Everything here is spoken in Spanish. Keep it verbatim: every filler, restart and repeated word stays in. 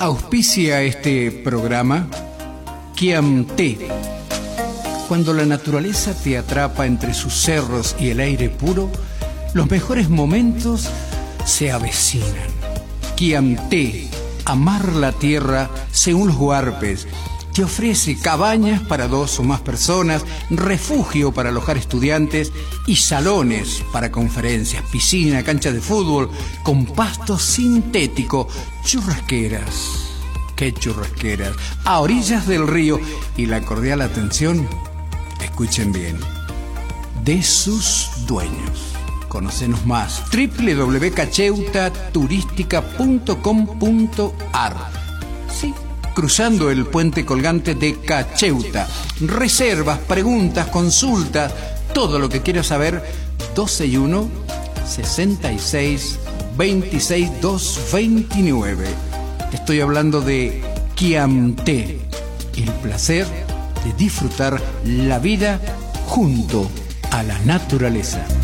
Auspicia este programa Quiamté. Cuando la naturaleza te atrapa entre sus cerros y el aire puro, los mejores momentos se avecinan. Quiamté, amar la tierra según los huarpes, te ofrece cabañas para dos o más personas, refugio para alojar estudiantes y salones para conferencias, piscina, cancha de fútbol con pasto sintético, churrasqueras. ¡Qué churrasqueras! A orillas del río y la cordial atención, escuchen bien, de sus dueños. Conócenos más, doble u doble u doble u punto cacheuta turística punto com punto ar. Sí, cruzando el puente colgante de Cacheuta. Reservas, preguntas, consultas, todo lo que quieras saber. doce y uno, sesenta y seis, veintiséis, doscientos veintinueve. Te estoy hablando de Quiamté, el placer de disfrutar la vida junto a la naturaleza.